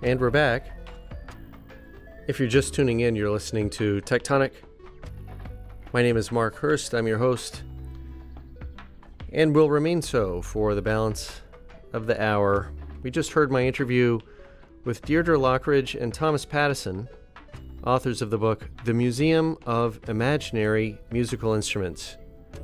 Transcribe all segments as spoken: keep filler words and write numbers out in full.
And we're back. If you're just tuning in, you're listening to Tectonic. My name is Mark Hurst. I'm your host, and will remain so for the balance of the hour. We just heard my interview with Deirdre Lockridge and Thomas Pattison, authors of the book The Museum of Imaginary Musical Instruments.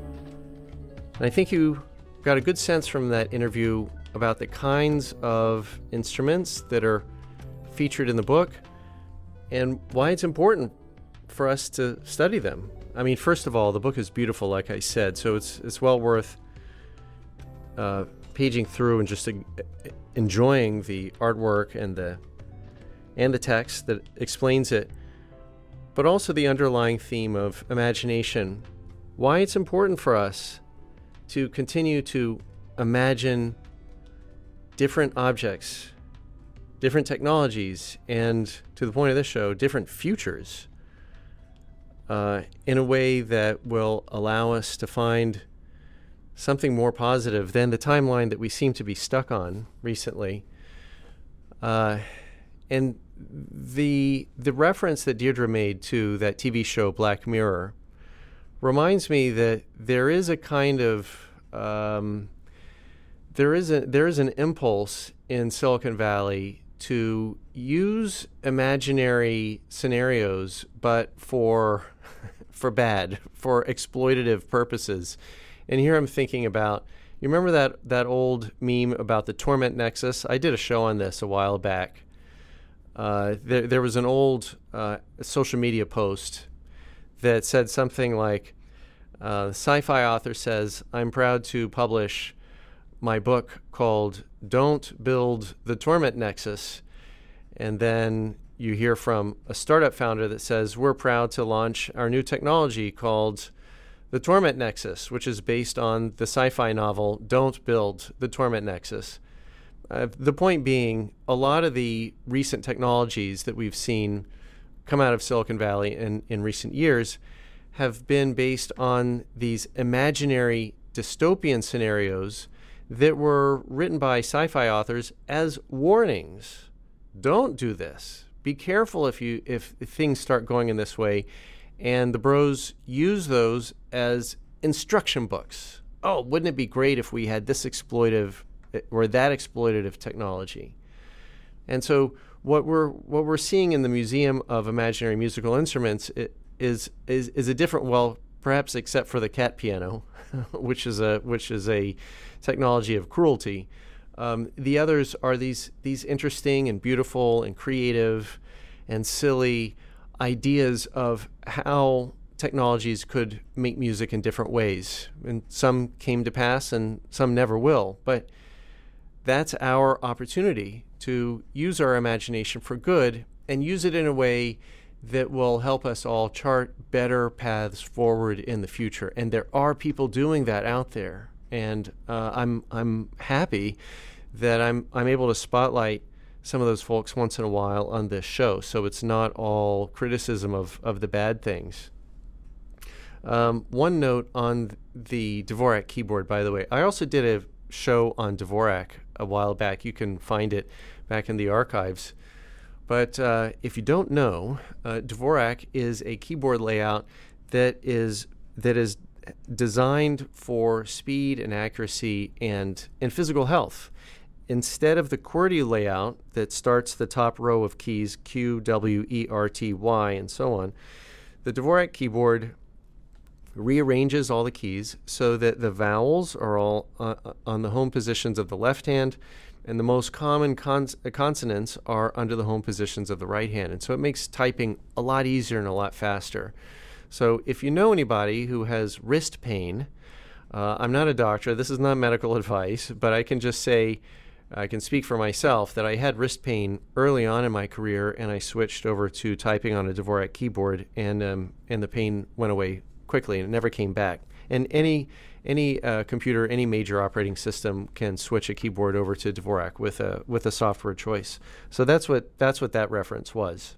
And I think you got a good sense from that interview about the kinds of instruments that are featured in the book and why it's important for us to study them. I mean, first of all, the book is beautiful, like I said, so it's it's well worth uh, paging through and just uh, enjoying the artwork and the and the text that explains it, but also the underlying theme of imagination, why it's important for us to continue to imagine different objects, different technologies, and, to the point of this show, different futures uh, in a way that will allow us to find something more positive than the timeline that we seem to be stuck on recently. Uh, and the the reference that Deirdre made to that T V show Black Mirror reminds me that there is a kind of um, there is a there is an impulse in Silicon Valley to use imaginary scenarios, but for for bad, for exploitative purposes. And here I'm thinking about, you remember that that old meme about the Torment Nexus? I did a show on this a while back. Uh, there, there was an old uh, social media post that said something like, uh, the sci-fi author says, "I'm proud to publish my book called Don't Build the Torment Nexus." And then you hear from a startup founder that says, "We're proud to launch our new technology called the Torment Nexus," which is based on the sci-fi novel Don't Build the Torment Nexus. Uh, the point being, a lot of the recent technologies that we've seen come out of Silicon Valley in, in recent years have been based on these imaginary dystopian scenarios that were written by sci-fi authors as warnings. Don't do this. Be careful if you if things start going in this way. And the bros use those as instruction books. Oh, wouldn't it be great if we had this exploitive or that exploitative technology? And so what we're what we're seeing in the Museum of Imaginary Musical Instruments is is is a different, well, perhaps except for the cat piano, which is a which is a technology of cruelty. Um, the others are these these interesting and beautiful and creative and silly ideas of how technologies could make music in different ways. And some came to pass and some never will. But that's our opportunity to use our imagination for good and use it in a way that will help us all chart better paths forward in the future. And there are people doing that out there. And uh, I'm I'm happy that I'm I'm able to spotlight some of those folks once in a while on this show, so it's not all criticism of, of the bad things. Um, one note on the Dvorak keyboard, by the way. I also did a show on Dvorak a while back. You can find it back in the archives. But uh, if you don't know, uh, Dvorak is a keyboard layout that is that is designed for speed and accuracy and, and physical health. Instead of the QWERTY layout that starts the top row of keys, Q, W, E, R, T, Y, and so on, the Dvorak keyboard rearranges all the keys so that the vowels are all uh, on the home positions of the left hand, and the most common cons- consonants are under the home positions of the right hand. And so it makes typing a lot easier and a lot faster. So if you know anybody who has wrist pain, uh, I'm not a doctor, this is not medical advice, but I can just say, I can speak for myself that I had wrist pain early on in my career, and I switched over to typing on a Dvorak keyboard, and um, and the pain went away quickly, and it never came back. And any any uh, computer, any major operating system can switch a keyboard over to Dvorak with a with a software choice. So that's what that's what that reference was.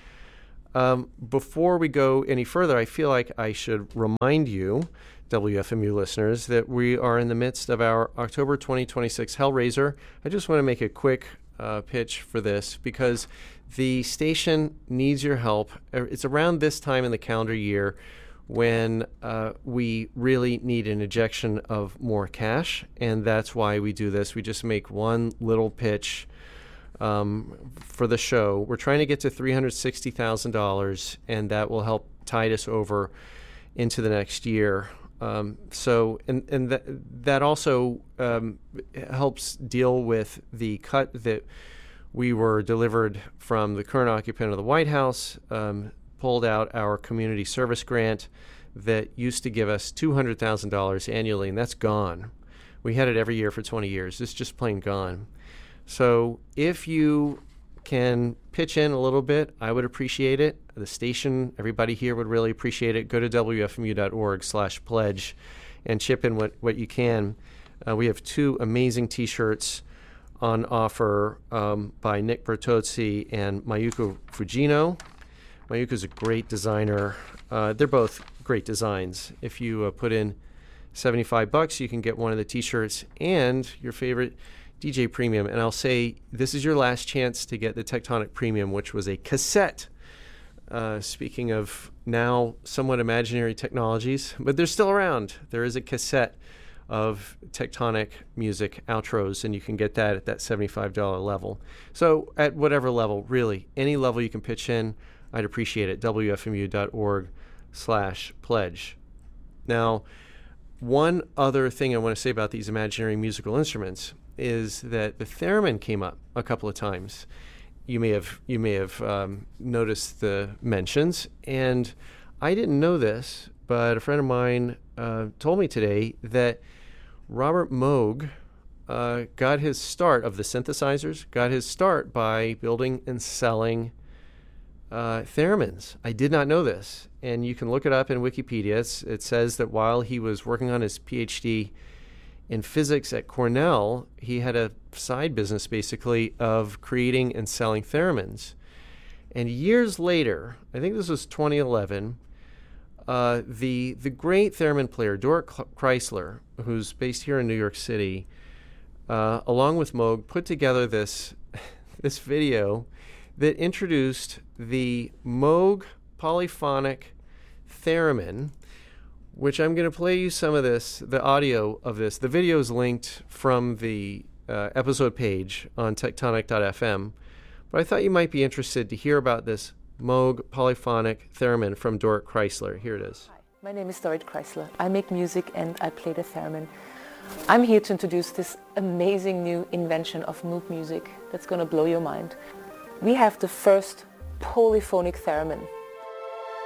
Um, before we go any further, I feel like I should remind you, W F M U listeners, that we are in the midst of our October twenty twenty-six Hellraiser. I just want to make a quick uh, pitch for this because the station needs your help. It's around this time in the calendar year when uh, we really need an injection of more cash, and that's why we do this. We just make one little pitch um, for the show. We're trying to get to three hundred sixty thousand dollars, and that will help tide us over into the next year. Um, so, and, and that, that also um, helps deal with the cut that we were delivered from the current occupant of the White House, um, pulled out our community service grant that used to give us two hundred thousand dollars annually, and that's gone. We had it every year for twenty years. It's just plain gone. So if you can pitch in a little bit, I would appreciate it. The station, everybody here would really appreciate it. Go to W F M U dot org slash pledge and chip in what, what you can. Uh, we have two amazing T-shirts on offer um, by Nick Bertozzi and Mayuko Fujino. Mayuko's a great designer. Uh, they're both great designs. If you uh, put in seventy-five bucks, you can get one of the T-shirts and your favorite D J Premium. And I'll say this is your last chance to get the Tectonic Premium, which was a cassette. Uh, speaking of now somewhat imaginary technologies, but they're still around. There is a cassette of Tectonic music outros, and you can get that at that seventy-five dollars level. So at whatever level, really, any level you can pitch in, I'd appreciate it. W F M U dot org slash pledge. Now, one other thing I want to say about these imaginary musical instruments is that the theremin came up a couple of times. You may have you may have um, noticed the mentions, and I didn't know this, but a friend of mine uh, told me today that Robert Moog uh, got his start of the synthesizers, got his start by building and selling uh, theremins. I did not know this, and you can look it up in Wikipedia. It's, it says that while he was working on his P H D in physics at Cornell, he had a side business basically of creating and selling theremins. And years later, I think this was twenty eleven, uh, the the great theremin player Doric Chrysler, who's based here in New York City, uh, along with Moog, put together this this video that introduced the Moog polyphonic theremin, which I'm going to play you some of this, the audio of this. The video is linked from the uh, episode page on tectonic dot f m, but I thought you might be interested to hear about this Moog polyphonic theremin from Doric Chrysler. Here it is. Hi, my name is Doric Chrysler. I make music and I play the theremin. I'm here to introduce this amazing new invention of Moog music that's going to blow your mind. We have the first polyphonic theremin.